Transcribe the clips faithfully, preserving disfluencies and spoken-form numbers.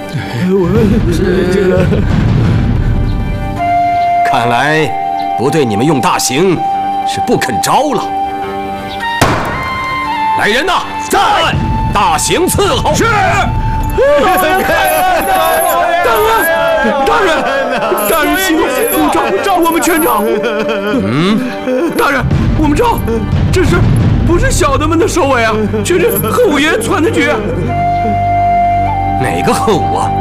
我这个， 看来不对你们用大刑是不肯招了。来人呐，在！大刑伺候。是。大人，大人，大人，请勿招招我们全招。嗯，大人，我们招，这是不是小的们的首尾啊？却是贺五爷传的局。哪个贺五啊？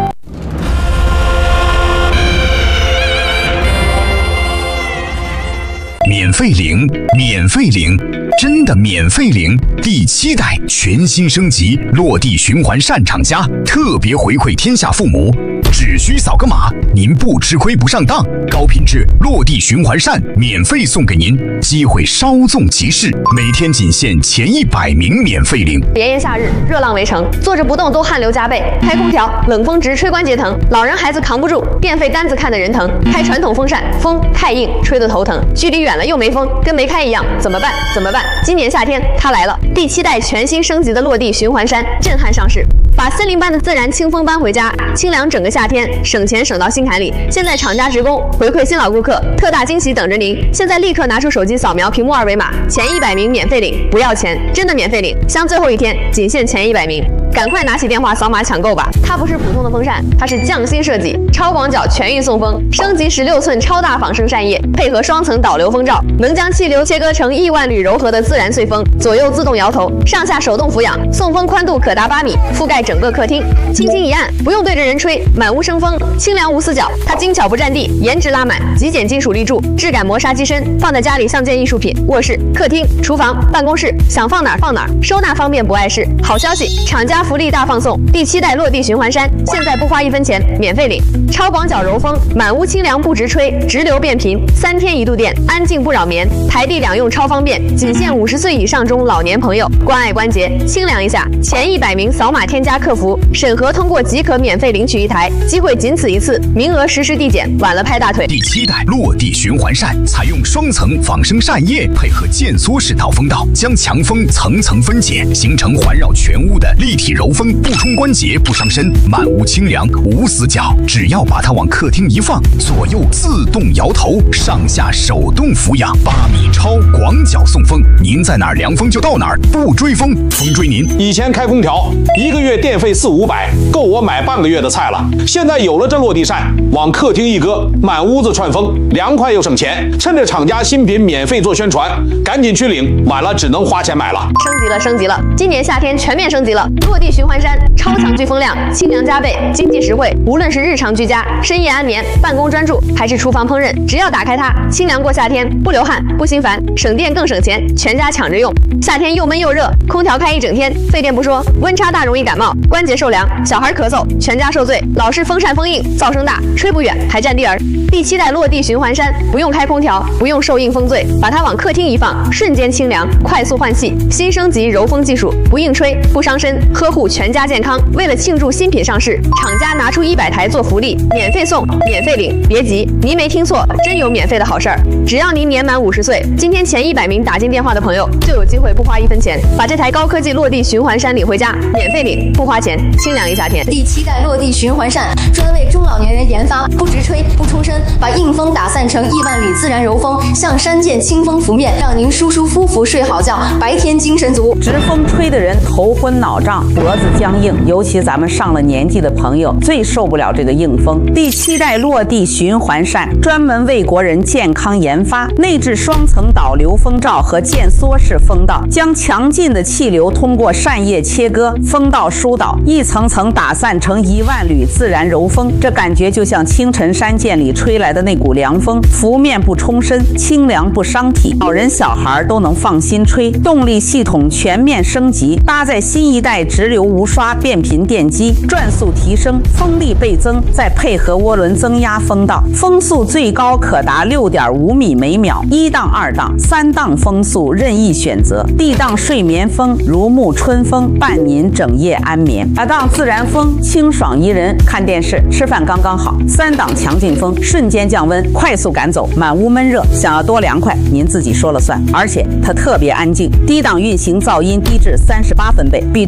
免费领，免费领，真的免费领！第七代全新升级，落地循环扇厂家特别回馈天下父母，只需扫个码，您不吃亏不上当。高品质落地循环扇免费送给您，机会稍纵即逝，每天仅限前一百名免费领。 炎炎夏日，热浪围城，坐着不动都汗流浃背，开空调冷风直吹关节疼，老人孩子扛不住，电费单子看得人疼。开传统风扇，风太硬，吹得头疼，距离远了又没风，跟没开一样，怎么办？怎么办？今年夏天它来了，第七代全新升级的落地循环扇震撼上市，把森林般的自然清风搬回家，清凉整个夏天，省钱省到心坎里。现在厂家职工回馈新老顾客，特大惊喜等着您！现在立刻拿出手机扫描屏幕二维码，前一百名免费领，不要钱，真的免费领，像最后一天，仅限前一百名。赶快拿起电话扫码抢购吧！它不是普通的风扇，它是匠心设计，超广角全域送风，升级十六寸超大仿生扇叶，配合双层导流风罩，能将气流切割成亿万缕柔和的自然碎风，左右自动摇头，上下手动俯仰，送风宽度可达八米，覆盖整个客厅，轻轻一按，不用对着人吹，满屋生风，清凉无死角。它精巧不占地，颜值拉满，极简金属立柱，质感磨砂机身，放在家里像件艺术品。卧室、客厅、厨房、办公室，想放哪儿放哪儿，收纳方便不碍事。好消息，厂家福利大放送，第七代落地循环扇，现在不花一分钱，免费领。超广角柔风，满屋清凉不直吹，直流变频，三天一度电，安静不扰眠，台地两用超方便，仅限五十岁以上中老年朋友，关爱关节，清凉一下。前一百名扫码添加客服，审核通过即可免费领取一台，机会仅此一次，名额实时递减，晚了拍大腿。 第七代落地循环扇采用双层仿生扇叶，配合渐缩式导风道，将强风层层分解，形成环绕全屋的立体柔风，不冲关节，不伤身，满屋清凉无死角。只要把它往客厅一放，左右自动摇头，上下手动俯仰，八米超广角送风，您在哪儿凉风就到哪儿，不追风，风追您。 以前开空调一个月电费四五百，够我买半个月的菜了。现在有了这落地扇，往客厅一搁，满屋子串风，凉快又省钱。趁着厂家新品免费做宣传，赶紧去领，晚了只能花钱买了。 升级了，升级了！今年夏天全面升级了，落地循环扇，超强聚风量，清凉加倍，经济实惠。无论是日常居家、深夜安眠、办公专注，还是厨房烹饪，只要打开它，清凉过夏天，不流汗，不心烦，省电更省钱，全家抢着用。夏天又闷又热，空调开一整天，费电不说，温差大容易感冒，关节受凉，小孩咳嗽，全家受罪。老是风扇风硬，噪声大，吹不远，还占地儿。第七代落地循环扇，不用开空调，不用受硬风醉，把它往客厅一放，瞬间清凉，快速换气，新升级柔风技术，不硬吹，不伤身，呵护全家健康。为了庆祝新品上市，厂家拿出一百台做福利，免费送，免费领。别急，您没听错，真有免费的好事儿！只要您年满五十岁，今天前一百名打进电话的朋友，就有机会不花一分钱，把这台高科技落地循环扇领回家，免费领，不花钱，清凉一夏天。 第七代落地循环扇专为中老年人研发，不直吹，不冲身，把硬风打散成亿万缕自然柔风，像山涧清风拂面，让您舒舒服服睡好觉，白天精神足。 直风吹的人头昏脑胀，脖子僵硬，尤其咱们上了年纪的朋友最受不了这个硬风。第七代落地循环扇专门为国人健康研发，内置双层导流风罩和渐缩式风道，将强劲的气流通过扇叶切割，风道疏导，一层层打散成一万缕自然柔风。这感觉就像清晨山涧里吹来的那股凉风，拂面不冲身，清凉不伤体，老人小孩都能放心吹。动力系统全面升级，搭载新一代直流无刷变频电机，转速提升，风力倍增，再配合涡轮增压风道，风速最高可达 六点五米每秒，一档、二档、三档风速任意选择。D档睡眠风如沐春风，伴您整夜安眠。二档自然风清爽宜人，看电视吃饭刚刚好。三档强劲风瞬间降温，快速赶走满屋闷热，想要多凉快您自己说了算。而且它特别安静，低档运行噪音低至三十八分贝，比图书馆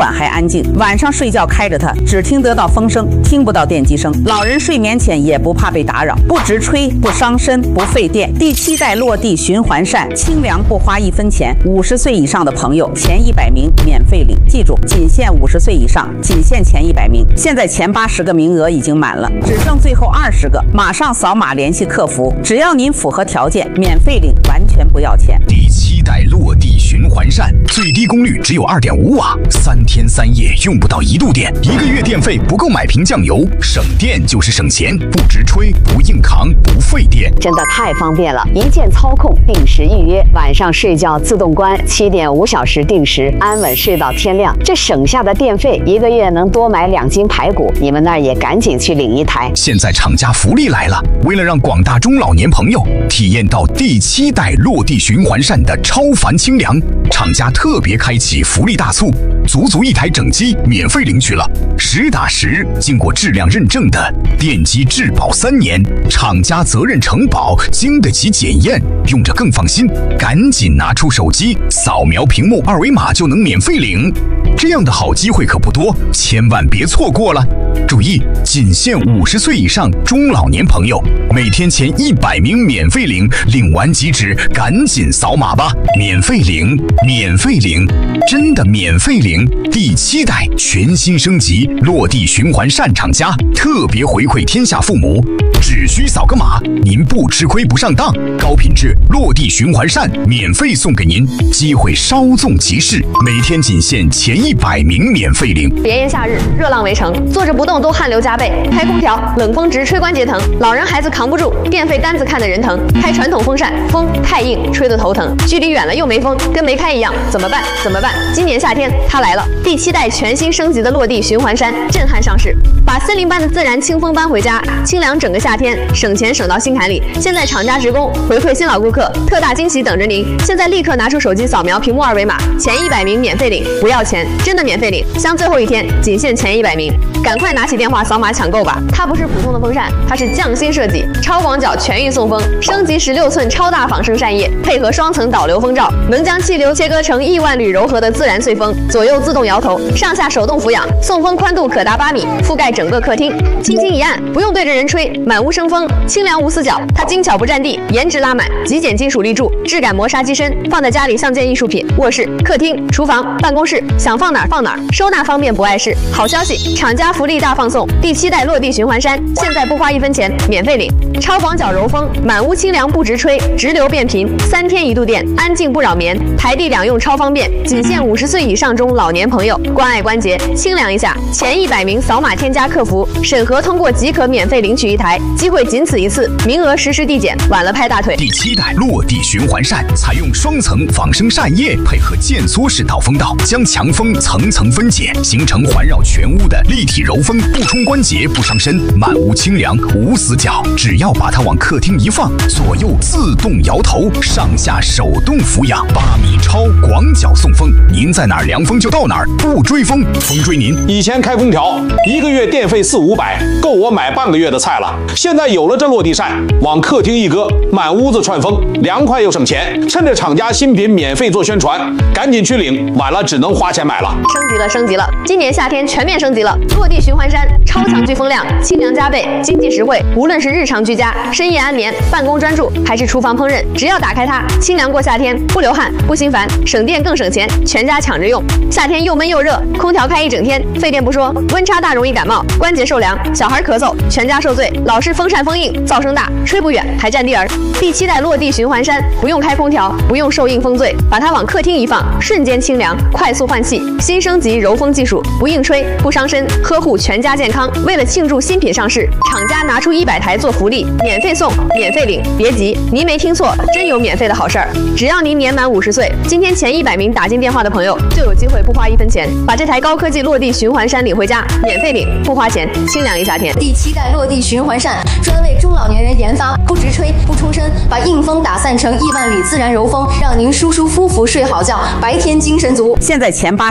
晚还安静，晚上睡觉开着它，只听得到风声，听不到电机声。老人睡眠前也不怕被打扰，不直吹，不伤身，不费电。第七代落地循环扇，清凉不花一分钱。五十岁以上的朋友，前一百名免费领，记住，仅限五十岁以上，仅限前一百名。现在前八十个名额已经满了，只剩最后二十个，马上扫码联系客服，只要您符合条件，免费领，完全不要钱。 第七代落地循环扇，最低功率只有 二点五瓦，三天三夜用不到一度电，一个月电费不够买瓶酱油，省电就是省钱，不直吹，不硬扛，不费电， 真的太方便了！一键操控，定时预约，晚上睡觉自动关，七点五小时定时，安稳睡到天亮。这省下的电费，一个月能多买两斤排骨。你们那儿也赶紧去领一台。 现在厂家福利来了，为了让广大中老年朋友体验到第七代落地循环扇的超凡清凉，厂家特别开启福利大促，足足一台整机免费领取了，实打实经过质量认证的电机质保三年，厂家责任承保，经得起检验，用着更放心。赶紧拿出手机，扫描屏幕二维码就能免费领。这样的好机会可不多，千万别错过了。注意，仅限五十岁以上中老年朋友，每天前一百名免费领，领完即止，赶紧扫码吧！免费领，免费领，真的免费领！第七代全新升级落地循环扇厂家特别回馈天下父母，只需扫个码，您不吃亏不上当，高品质落地循环扇免费送给您，机会稍纵即逝，每天仅限前一百名免费领。 炎炎夏日，热浪围城，坐着不动都汗流浃背，开空调冷风直吹关节疼，老人孩子扛不住，电费单子看得人疼，开传统风扇风太硬，吹得头疼，距离远了又没风，跟没开一样，怎么办？怎么办？今年夏天它来了，第七代全新升级的落地循环扇震撼上市，把森林般的自然清风搬回家，清凉整个夏天，省钱省到心坎里。现在厂家职工回馈新老顾客，特大惊喜等着您！现在立刻拿出手机扫描屏幕二维码，前一百名免费领，不要钱，真的免费领，像最后一天，仅限前一百名，赶快拿起电话扫码抢购吧！它不是普通的风扇，它是匠心设计，超广角全域送风，升级十六寸超大仿生扇叶，配合双层导流风罩，能将气流切割成亿万缕柔和的自然碎风，左右自动摇头，上下手动俯仰，送风宽度可达八米，覆盖整个客厅，轻轻一按，不用对着人吹，满屋生风，清凉无死角。它精巧不占地，颜值拉满，极简金属立柱，质感磨砂机身，放在家里像件艺术品。卧室、客厅、厨房、办公室，想放哪儿放哪儿，收纳方便不碍事。好消息，厂家福利大放送，第七代落地循环扇，现在不花一分钱，免费领。超广角柔风，满屋清凉不直吹，直流变频，三天一度电，安静不扰眠，台地两用超方便，仅限五十岁以上中老年朋友，关爱关节，清凉一下。前一百名扫码添加客服，审核通过即可免费领取一台，机会仅此一次，名额实时递减，晚了拍大腿。 第七代落地循环扇采用双层仿生扇叶，配合渐缩式导风道，将强风层层分解，形成环绕全屋的立体柔风，不冲关节，不伤身，满屋清凉无死角。只要把它往客厅一放，左右自动摇头，上下手动俯仰，八米超广角送风，您在哪儿凉风就到哪儿，不追风，风追您。 以前开空调一个月电费四五百，够我买半个月的菜了。现在有了这落地扇，往客厅一搁，满屋子串风，凉快又省钱。趁着厂家新品免费做宣传，赶紧去领，晚了只能花钱买了。 升级了，升级了！今年夏天全面升级了，落地循环扇超强聚风量，清凉加倍，经济实惠。无论是日常居家、深夜安眠、办公专注，还是厨房烹饪，只要打开它，清凉过夏天，不流汗，不心烦，省电更省钱，全家抢着用。夏天又闷又热，空调开一整天，费电不说，温差大容易感冒，关节受凉，小孩咳嗽，全家受罪。老是风扇风硬，噪声大，吹不远，还占地儿。第七代落地循环扇不用开空调，不用受硬风罪，把它往客厅一放，瞬间清凉，快速换气。新升级柔风技术，不硬吹，不伤身，呵护全家健康。为了庆祝新品上市，厂家拿出一百台做福利，免费送，免费领。别急，您没听错，真有免费的好事儿！只要您年满五十岁，今天前一百名打进电话的朋友，就有机会不花一分钱，把这台高科技落地循环扇领回家，免费领，不花钱，清凉一夏天。 第七代落地循环扇专为中老年人研发，不直吹，不冲身，把硬风打散成亿万缕自然柔风，让您舒舒服服睡好觉，白天精神足。 现在前八十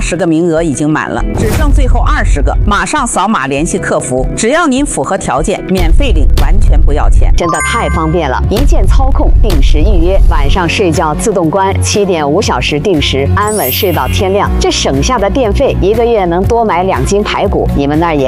十个名额已经满了，只剩最后二十个，马上扫码联系客服，只要您符合条件，免费领，完全不要钱， 真的太方便了！一键操控，定时预约，晚上睡觉自动关，七点五小时定时，安稳睡到天亮。这省下的电费，一个月能多买两斤排骨，你们那儿也